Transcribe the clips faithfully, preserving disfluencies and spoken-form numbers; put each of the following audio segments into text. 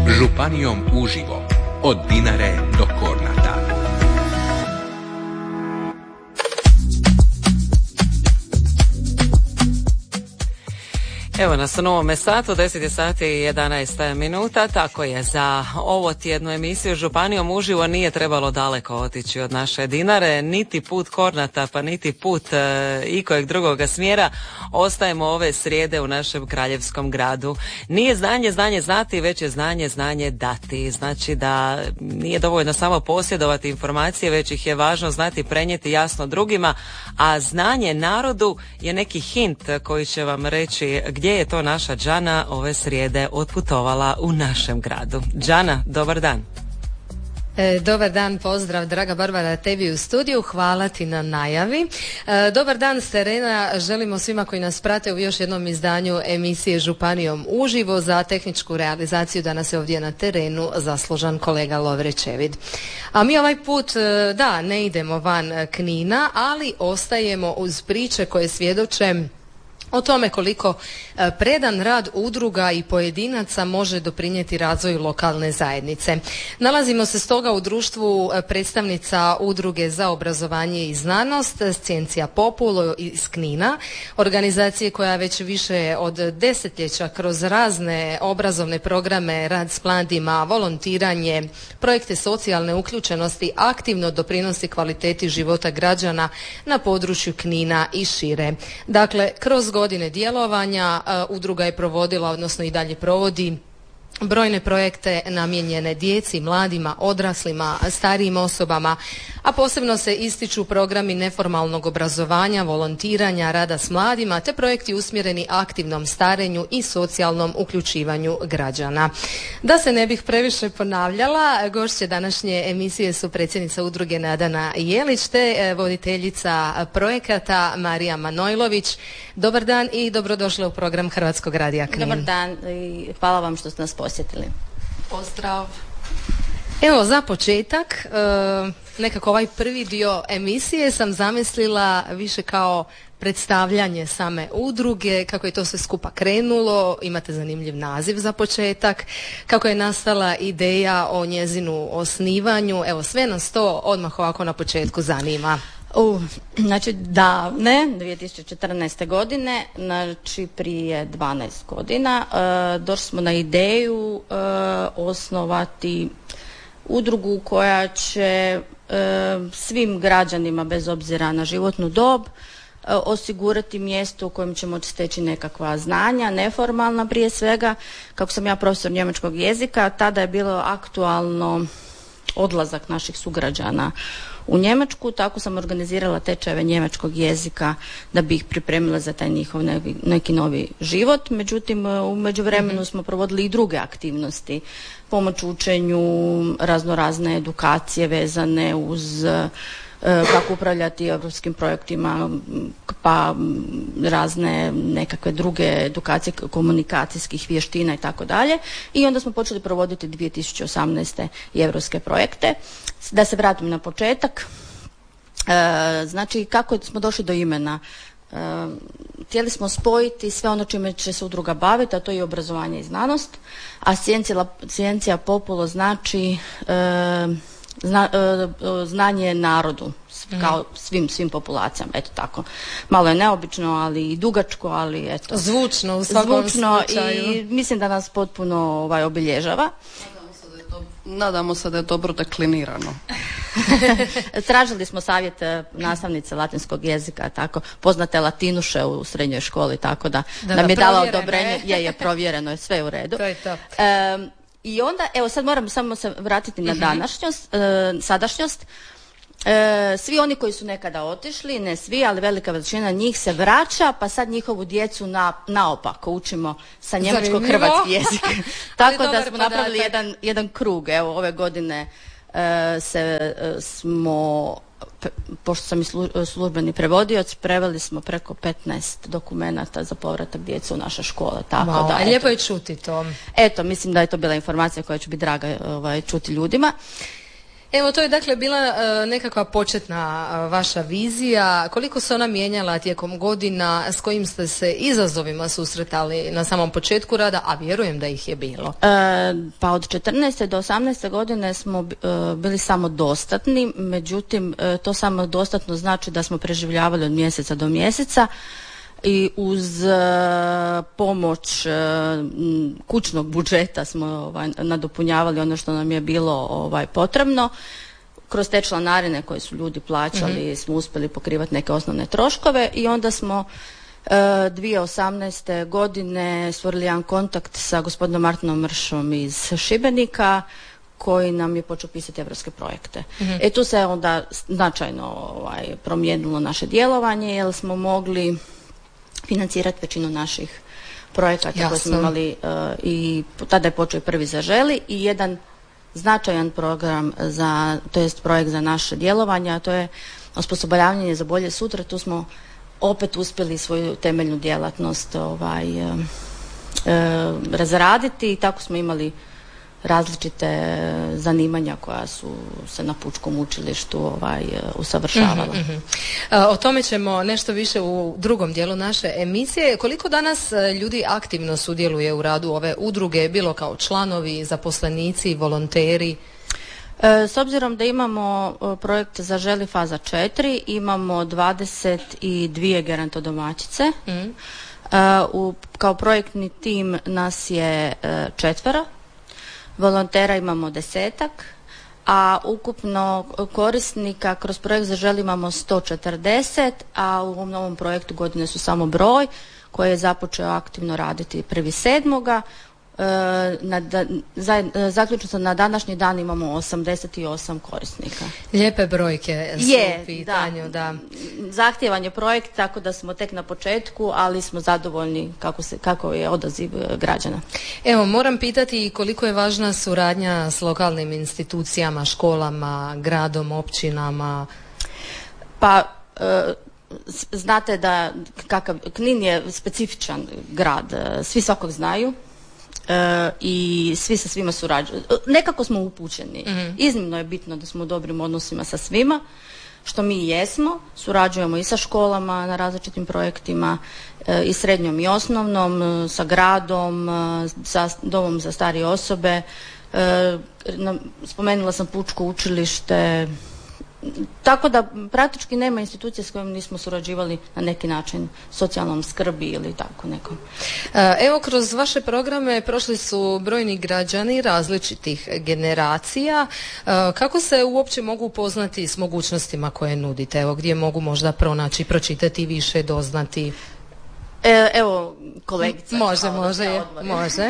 Županijom uživo, od Dinare do Kornata. Evo nas u novome satu, deset sati i jedanaest minuta, tako je, za ovo tjednu emisiju Županijom uživo nije trebalo daleko otići od naše Dinare, niti put Kornata, pa niti put e, ikojeg drugoga smjera. Ostajemo ove srijede u našem kraljevskom gradu. Nije znanje, znanje znati, već je znanje, znanje dati. Znači da nije dovoljno samo posjedovati informacije, već ih je važno znati prenijeti jasno drugima, a znanje narodu je neki hint koji će vam reći gdje je to naša Džana ove srijede otputovala u našem gradu. Džana, dobar dan. E, dobar dan, pozdrav draga Barbara tebi u studiju, hvala ti na najavi. E, dobar dan s terena, želimo svima koji nas prate u još jednom izdanju emisije Županijom uživo. Za tehničku realizaciju danas je ovdje na terenu zaslužan kolega Lovre Čevid. A mi ovaj put, da, ne idemo van Knina, ali ostajemo uz priče koje svjedoče o tome koliko predan rad udruga i pojedinaca može doprinijeti razvoju lokalne zajednice. Nalazimo se stoga u društvu predstavnica Udruge za obrazovanje i znanost Scientia Populo iz Knina, organizacije koja već više od desetljeća kroz razne obrazovne programe, rad s mladima, volontiranje, projekte socijalne uključenosti aktivno doprinosi kvaliteti života građana na području Knina i šire. Dakle, kroz godine djelovanja uh, udruga je provodila, odnosno i dalje provodi brojne projekte namijenjene djeci, mladima, odraslima, starijim osobama, a posebno se ističu programi neformalnog obrazovanja, volontiranja, rada s mladima, te projekti usmjereni aktivnom starenju i socijalnom uključivanju građana. Da se ne bih previše ponavljala, gošće današnje emisije su predsjednica udruge Nadana Jelić te voditeljica projekata Marija Manojlović. Dobar dan i dobrodošli u program Hrvatskog radija Knin. Dobar dan i hvala vam što ste nas posjetili. Pozdrav. Evo, za početak, nekako ovaj prvi dio emisije sam zamislila više kao predstavljanje same udruge, kako je to sve skupa krenulo, imate zanimljiv naziv za početak, kako je nastala ideja o njezinu osnivanju, evo sve nas to odmah ovako na početku zanima. Uh, znači davne dvije tisuće četrnaeste godine, znači prije dvanaest godina, uh, došli smo na ideju uh, osnovati udrugu koja će uh, svim građanima bez obzira na životnu dob uh, osigurati mjesto u kojem će moći steći nekakva znanja, neformalna prije svega. Kako sam ja profesor njemačkog jezika, tada je bilo aktualno odlazak naših sugrađana u Njemačku, tako sam organizirala tečajeve njemačkog jezika da bi ih pripremila za taj njihov neki, neki novi život. Međutim, u međuvremenu mm-hmm. smo provodili i druge aktivnosti, pomoć učenju, raznorazne edukacije vezane uz kako upravljati europskim projektima, pa razne nekakve druge edukacije komunikacijskih vještina i tako dalje. I onda smo počeli provoditi dvije tisuće osamnaeste i europske projekte. Da se vratim na početak, e, znači kako smo došli do imena. E, htjeli smo spojiti sve ono čime će se udruga baviti, a to je obrazovanje i znanost, a Scientia, Scientia Populo znači e, Zna, uh, znanje narodu, kao svim, svim populacijama, eto tako. Malo je neobično, ali i dugačko, ali eto. Zvučno u svakom Zvučno slučaju. I mislim da nas potpuno ovaj, obilježava. Nadamo se da je dobro deklinirano. Tražili smo savjet nastavnice latinskog jezika, tako, poznate latinuše u srednjoj školi, tako da, da nam je dala odobrenje. Je, je, provjereno je, sve u redu. To je to. Um, I onda, evo sad moram samo se vratiti na današnjost, e, sadašnjost. E, svi oni koji su nekada otišli, ne svi, ali velika većina njih se vraća, pa sad njihovu djecu na, naopako učimo sa njemačkog hrvatski jezik. Tako da smo napravili jedan, jedan krug. Evo, ove godine e, se e, smo, pe, pošto sam i slu, službeni prevodioc, preveli smo preko petnaest dokumenata za povratak djece u naše škole. Tako wow, da, a lijepo je čuti to. Eto, mislim da je to bila informacija koja će biti draga ovaj, čuti ljudima. Evo, to je dakle bila e, nekakva početna e, vaša vizija. Koliko se ona mijenjala tijekom godina, s kojim ste se izazovima susretali na samom početku rada, a vjerujem da ih je bilo? E, pa od četrnaeste do osamnaeste godine smo e, bili samodostatni, međutim e, to samodostatno znači da smo preživljavali od mjeseca do mjeseca i uz e, pomoć e, kućnog budžeta smo ovaj, nadopunjavali ono što nam je bilo ovaj, potrebno. Kroz te članarine koje su ljudi plaćali mm-hmm. smo uspjeli pokrivati neke osnovne troškove i onda smo e, dvije tisuće osamnaeste godine stvorili jedan kontakt sa gospodinom Martinom Mršom iz Šibenika koji nam je počeo pisati evropske projekte. Mm-hmm. E tu se onda značajno ovaj, promijenilo naše djelovanje jer smo mogli financirati većinu naših projekata Jasno. koje smo imali uh, i tada je počeo prvi Zaželi i jedan značajan program za, to jest projekt za naše djelovanje, a to je osposobljavanje za bolje sutra. Tu smo opet uspjeli svoju temeljnu djelatnost ovaj, uh, uh, razraditi i tako smo imali različite zanimanja koja su se na pučkom učilištu ovaj, usavršavala. Mm-hmm, mm-hmm. O tome ćemo nešto više u drugom dijelu naše emisije. Koliko danas ljudi aktivno sudjeluje u radu ove udruge, bilo kao članovi, zaposlenici, volonteri? E, s obzirom da imamo projekt Zaželi faza četiri, imamo dvadeset dvije gerontodomaćice. Mm-hmm. E, u, kao projektni tim nas je e, četvero. Volontera imamo desetak, a ukupno korisnika kroz projekt Zaželi imamo sto četrdeset, a u ovom novom projektu godine su samo broj koji je započeo aktivno raditi prvi sedmoga. Na, da, za, zaključno na današnji dan imamo osamdeset osam korisnika. Lijepe brojke su je, u pitanju, da. da. Zahtjevan je projekt, tako da smo tek na početku, ali smo zadovoljni kako, se, kako je odaziv građana. Evo, moram pitati koliko je važna suradnja s lokalnim institucijama, školama, gradom, općinama? Pa, e, znate da kakav, Knin je specifičan grad, svi svakog znaju. E, i svi sa svima surađuju. Nekako smo upućeni. Mm-hmm. Iznimno je bitno da smo u dobrim odnosima sa svima, što mi i jesmo. Surađujemo i sa školama na različitim projektima, e, i srednjom i osnovnom, e, sa gradom, e, sa domom za starije osobe. E, na, spomenula sam pučko učilište. Tako da praktički nema institucije s kojom nismo surađivali na neki način, socijalnom skrbi ili tako nekom. Evo, kroz vaše programe prošli su brojni građani različitih generacija. Kako se uopće mogu upoznati s mogućnostima koje nudite? Evo, gdje mogu možda pronaći, pročitati više, doznati? E, evo, kolegica. Može, može, može.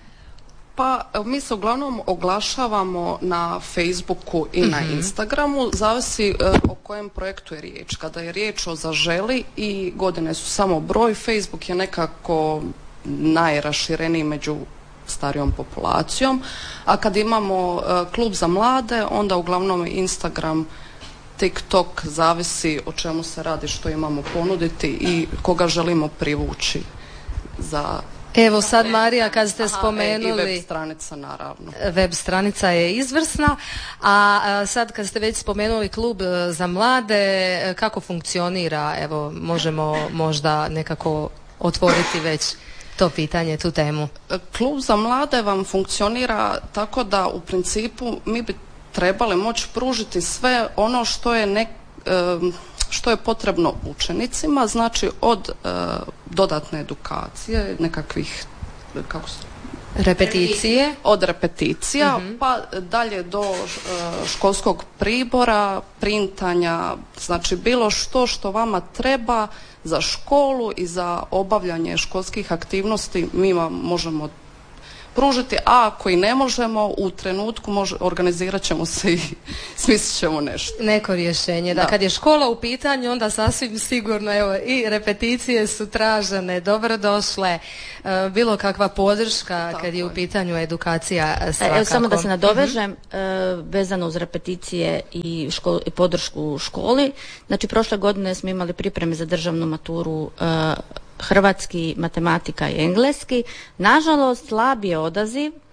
Pa mi se uglavnom oglašavamo na Facebooku i mm-hmm. na Instagramu, zavisi uh, o kojem projektu je riječ. Kada je riječ o Zaželi i godine su samo broj, Facebook je nekako najrašireniji među starijom populacijom, a kad imamo uh, klub za mlade, onda uglavnom Instagram, TikTok, zavisi o čemu se radi, što imamo ponuditi i koga želimo privući za... Evo sad, Marija, kad ste spomenuli... I web stranica, naravno. Web stranica je izvrsna, a, a sad kad ste već spomenuli klub za mlade, kako funkcionira? Evo, možemo možda nekako otvoriti već to pitanje, tu temu. Klub za mlade vam funkcionira tako da u principu mi bi trebali moći pružiti sve ono što je nek... Um, što je potrebno učenicima, znači od e, dodatne edukacije, nekakvih kako se... repeticije, od repeticija, mm-hmm. pa dalje do e, školskog pribora, printanja, znači bilo što što vama treba za školu i za obavljanje školskih aktivnosti mi vam možemo pružiti, a ako i ne možemo, u trenutku može, organizirat ćemo se i smislit ćemo nešto. Neko rješenje. Da, da, kad je škola u pitanju, onda sasvim sigurno, evo, i repeticije su tražene, dobrodošle, e, bilo kakva podrška. Tako kad je u pitanju edukacija svakako. Evo, samo da se nadovežem, mm-hmm. e, vezano uz repeticije i, škol, i podršku u školi. Znači, prošle godine smo imali pripreme za državnu maturu e, hrvatski, matematika i engleski. Nažalost, slab je odaziv.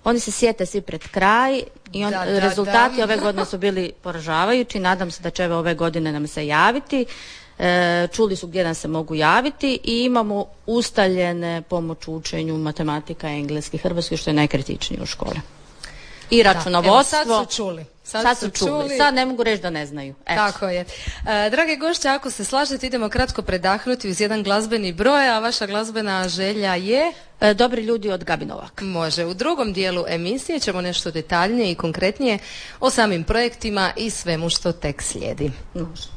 Oni se sjete svi pred kraj i on, Da, da, rezultati da. ove godine su bili poražavajući. Nadam se da će ove godine nam se javiti. E, čuli su gdje nam se mogu javiti i imamo ustaljene pomoć u učenju matematika, engleski, hrvatski, što je najkritičnije u školi. I računovodstvo. Da, evo, sad su čuli. Sad, sad su čuli. čuli. Sad ne mogu reći da ne znaju. Eto. Tako je. E, drage gošće, ako se slažete, idemo kratko predahnuti uz jedan glazbeni broj, a vaša glazbena želja je? E, dobri ljudi od Gabi Novak. Može. U drugom dijelu emisije ćemo nešto detaljnije i konkretnije o samim projektima i svemu što tek slijedi. Može.